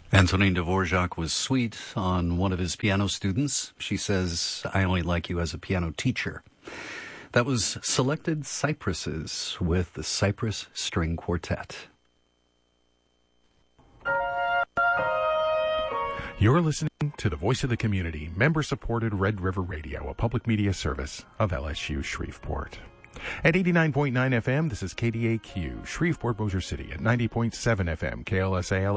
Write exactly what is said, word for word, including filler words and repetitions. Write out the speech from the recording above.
Antonin Dvorak was sweet on one of his piano students. She says, "I only like you as a piano teacher." That was Selected Cypresses with the Cypress String Quartet. You're listening to the Voice of the Community, member-supported Red River Radio, a public media service of L S U Shreveport. At eighty-nine point nine F M, this is K D A Q, Shreveport, Bossier City. At ninety point seven F M, K L S A L